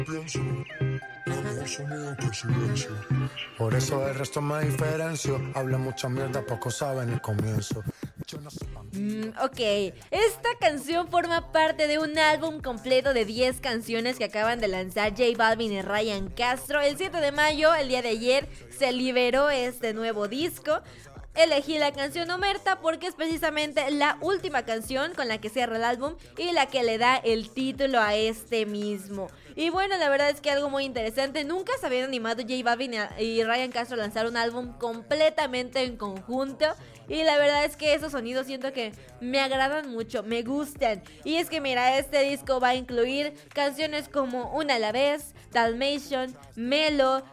Pienso, amor, sonido que silencio. Por eso el resto me diferencio. Habla mucha mierda, poco saben el comienzo. Yo no sé. Ok, esta canción forma parte de un álbum completo de 10 canciones que acaban de lanzar J Balvin y Ryan Castro. El 7 de mayo, el día de ayer, se liberó este nuevo disco. Elegí la canción Omerta porque es precisamente la última canción con la que cierra el álbum y la que le da el título a este mismo. Y bueno, la verdad es que algo muy interesante, nunca se habían animado J Balvin y Ryan Castro a lanzar un álbum completamente en conjunto. Y la verdad es que esos sonidos siento que me agradan mucho, me gustan. Y es que mira, este disco va a incluir canciones como Una a la vez, Dalmatian, Melo,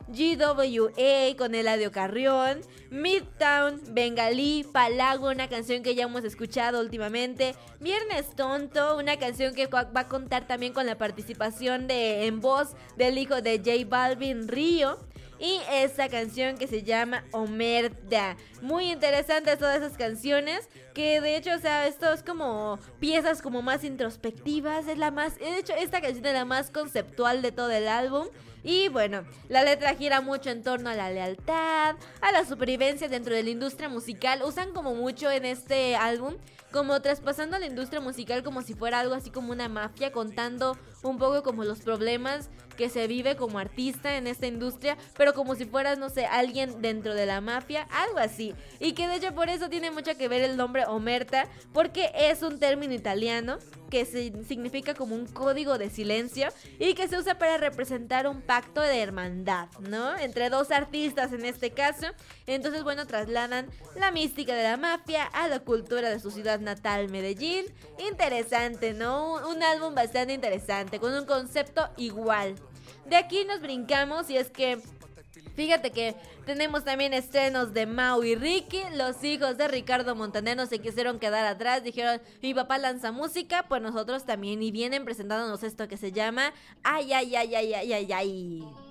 GWA con Eladio Carrión, Midtown, Bengalí, Palago, una canción que ya hemos escuchado últimamente, Viernes Tonto, una canción que va a contar también con la participación en voz del hijo de J Balvin, Río. Y esta canción que se llama Omerta. Muy interesantes todas esas canciones. Que de hecho, o sea, esto es como piezas como más introspectivas. Es la más. De hecho, esta canción es la más conceptual de todo el álbum. Y bueno, la letra gira mucho en torno a la lealtad, a la supervivencia dentro de la industria musical. Usan como mucho en este álbum, como traspasando a la industria musical como si fuera algo así como una mafia, contando un poco como los problemas que se vive como artista en esta industria, pero como si fueras, no sé, alguien dentro de la mafia, algo así. Y que de hecho por eso tiene mucho que ver el nombre Omerta, porque es un término italiano que significa como un código de silencio y que se usa para representar un pacto de hermandad, ¿no? Entre dos artistas en este caso. Entonces, bueno, trasladan la mística de la mafia a la cultura de su ciudad natal, Medellín. Interesante, ¿no? Un álbum bastante interesante, con un concepto igual. De aquí nos brincamos y es que fíjate que tenemos también estrenos de Mau y Ricky. Los hijos de Ricardo Montaner no se quisieron quedar atrás. Dijeron, mi papá lanza música, pues nosotros también. Y vienen presentándonos esto que se llama Ay, ay, ay, ay, ay, ay, ay.